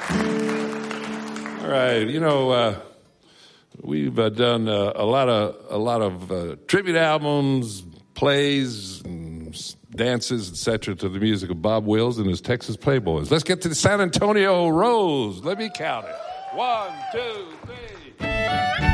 All right, we've done a lot of tribute albums, plays, and dances, etc., to the music of Bob Wills and his Texas Playboys. Let's get to the San Antonio Rose. Let me count it. 1, 2, 3.